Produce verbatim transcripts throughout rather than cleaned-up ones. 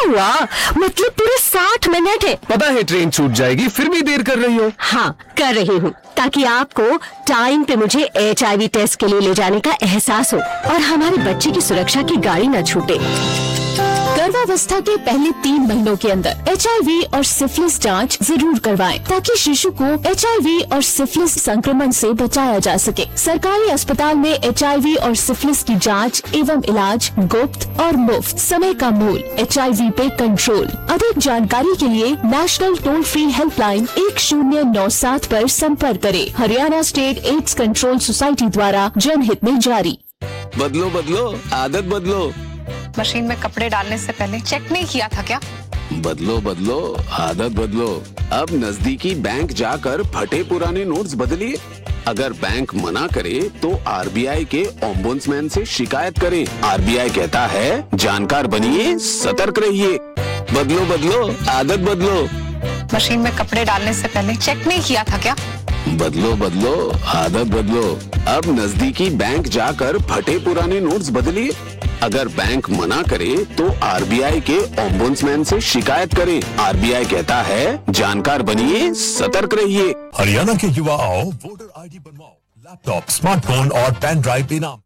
हुआ? मतलब पूरे साठ मिनट है। पता है ट्रेन छूट जाएगी, फिर भी देर कर रही हो। हाँ कर रही हूँ, ताकि आपको टाइम पे मुझे एच आई वी टेस्ट के लिए ले जाने का एहसास हो और हमारे बच्चे की सुरक्षा की गाड़ी न छूटे। गर्भावस्था के पहले तीन महीनों के अंदर एच आई वी और सिफिलिस जांच जरूर करवाएं, ताकि शिशु को एच आई वी और सिफिलिस संक्रमण से बचाया जा सके। सरकारी अस्पताल में एच आई वी और सिफिलिस की जांच एवं इलाज गुप्त और मुफ्त। समय का मूल, एच आई वी पे कंट्रोल। अधिक जानकारी के लिए नेशनल टोल फ्री हेल्पलाइन एक शून्य नौ सात पर संपर्क करें। Haryana state AIDS control society द्वारा जनहित में जारी। बदलो बदलो आदत बदलो। मशीन में कपड़े डालने से पहले चेक नहीं किया था क्या? बदलो बदलो आदत बदलो। अब नजदीकी बैंक जाकर फटे पुराने नोट्स बदलिए। अगर बैंक मना करे तो आर बी आई के ओम्बुड्समैन से शिकायत करें। आर बी आई कहता है जानकार बनिए, सतर्क रहिए। बदलो बदलो आदत बदलो। मशीन में कपड़े डालने से पहले चेक नहीं किया था क्या? बदलो बदलो आदत बदलो। अब नजदीकी बैंक जाकर फटे पुराने नोट्स बदलिए। अगर बैंक मना करे तो आर बी आई के ओम्बुड्समैन से शिकायत करें। आर बी आई कहता है जानकार बनिए, सतर्क रहिए। हरियाणा के युवा आओ, वोटर आई डी बनवाओ, लैपटॉप, स्मार्टफोन और पेन ड्राइव इनाम।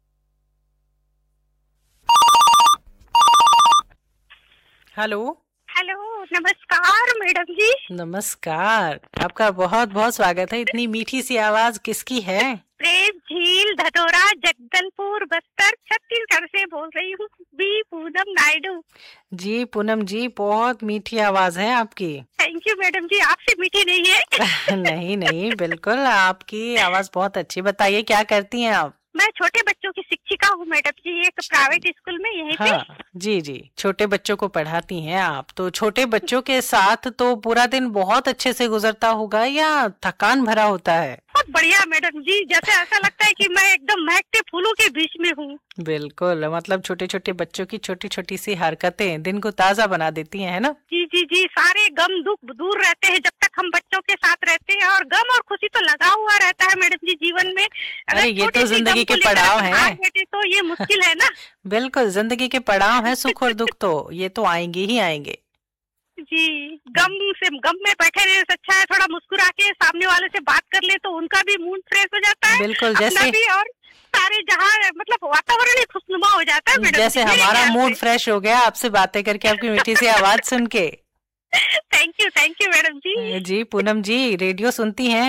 हेलो हेलो, नमस्कार मैडम जी। नमस्कार, आपका बहुत बहुत स्वागत है। इतनी मीठी सी आवाज किसकी है? प्रेम झील धतोरा जगदलपुर बस्तर छत्तीसगढ़ से बोल रही हूँ, बी पूनम नायडू। जी पूनम जी, बहुत मीठी आवाज है आपकी। थैंक यू मैडम जी, आपसे मीठी नहीं है। नहीं नहीं, बिल्कुल आपकी आवाज बहुत अच्छी। बताइए क्या करती हैं आप? मैं छोटे बच्चों की शिक्षिका हूँ मैडम जी, एक प्राइवेट स्कूल में यहीं पे। हाँ, जी जी, छोटे बच्चों को पढ़ाती हैं आप। तो छोटे बच्चों के साथ तो पूरा दिन बहुत अच्छे से गुजरता होगा या थकान भरा होता है? बहुत बढ़िया मैडम जी, जैसे ऐसा लगता है कि मैं एकदम महकते फूलों के बीच में हूँ। बिल्कुल, मतलब छोटे छोटे बच्चों की छोटी छोटी सी हरकतें दिन को ताज़ा बना देती हैं, है ना? जी जी जी, सारे गम दुख दूर रहते हैं जब तक हम बच्चों के साथ रहते हैं, और गम और खुशी तो लगा हुआ रहता है मैडम जी जीवन में। अरे ये तो जिंदगी के पड़ाव हैं। तो ये मुश्किल है ना। बिल्कुल, जिंदगी के पड़ाव हैं, सुख और दुख तो ये तो आएंगे ही आएंगे। जी, गम से गम में बैठे रहने से अच्छा है थोड़ा मुस्कुरा के सामने वाले से बात कर ले तो उनका भी मूड फ्रेश हो जाता है। बिल्कुल, जैसे भी, और सारे जहाँ मतलब वातावरण ही खुशनुमा हो जाता है मैडम। जैसे हमारा मूड फ्रेश हो गया आपसे बातें करके, आपकी मीठी सी आवाज सुन के। Thank you thank you madam ji. Ji Poonam ji, radio सुनती हैं?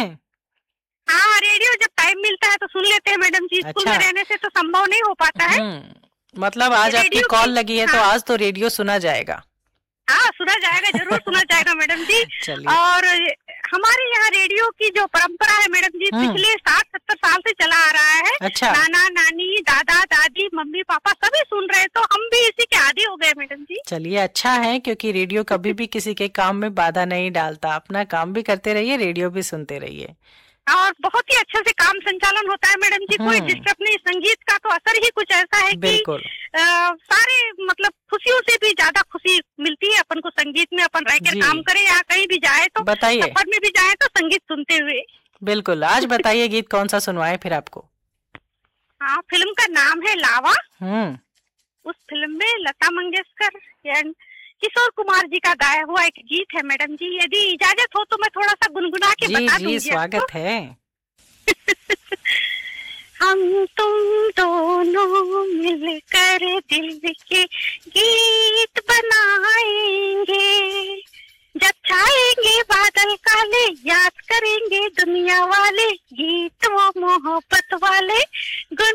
हाँ, रेडियो जब टाइम मिलता है तो सुन लेते हैं मैडम जी। स्कूल में रहने से तो संभव नहीं हो पाता है। मतलब आज आपकी कॉल लगी है तो आज तो रेडियो सुना जाएगा। हाँ, सुना जाएगा, जरूर सुना जाएगा मैडम जी। और हमारे यहाँ रेडियो की जो परंपरा है मैडम जी, पिछले साठ सत्तर साल से चला आ रहा है। अच्छा। नाना नानी दादा दादी मम्मी पापा सभी सुन रहे हैं, तो हम भी इसी के आदी हो गए मैडम जी। चलिए अच्छा है, क्योंकि रेडियो कभी भी किसी के काम में बाधा नहीं डालता। अपना काम भी करते रहिए, रेडियो भी सुनते रहिए, और बहुत ही अच्छे से काम संचालन होता है मैडम जी। कोई डिस्टर्ब नहीं। संगीत का तो असर ही कुछ ऐसा है कि आ, सारे मतलब खुशियों से भी ज्यादा खुशी मिलती है अपन को संगीत में। अपन रहकर काम करें या कहीं भी जाए तो, बताइए, सफर में भी जाए तो संगीत सुनते हुए। बिल्कुल, आज बताइए गीत कौन सा सुनवाए फिर आपको? हाँ, फिल्म का नाम है लावा। हम्म उस फिल्म में लता मंगेशकर एंड किशोर कुमार जी का गाया हुआ एक गीत है मैडम जी। यदि इजाजत हो तो मैं थोड़ा सा गुनगुना के बता दूंगी। जी, स्वागत है। हम तुम दोनों मिलकर दिल के गीत बनाएंगे, जब छाएंगे बादल काले याद करेंगे दुनिया वाले गीत वो मोहब्बत वाले। गुन